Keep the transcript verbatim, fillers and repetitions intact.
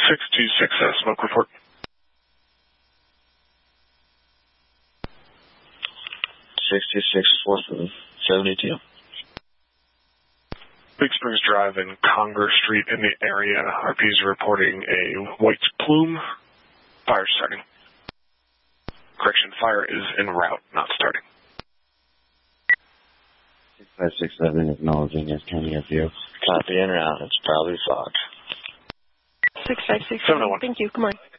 six two six, uh, smoke report. six two six, four seventy-two. Big Springs Drive and Conger Street in the area. R P is reporting a white plume. Fire starting. Correction, fire is en route, not starting. six five six seven, acknowledging as county F U. Copy en route. It's probably fog. six five six seven, thank you. Good morning.